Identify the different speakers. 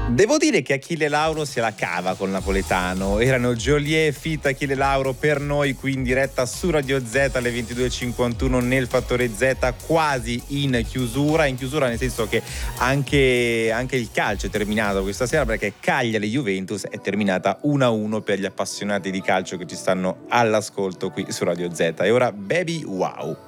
Speaker 1: Devo dire che Achille Lauro se la cava col napoletano. Erano Geolier, Fit, Achille Lauro per noi qui in diretta su Radio Z alle 22.51 nel Fattore Z, quasi in chiusura nel senso che anche il calcio è terminato questa sera, perché Cagliari-Juventus è terminata 1-1 per gli appassionati di calcio che ci stanno all'ascolto qui su Radio Z. E ora Baby Wow.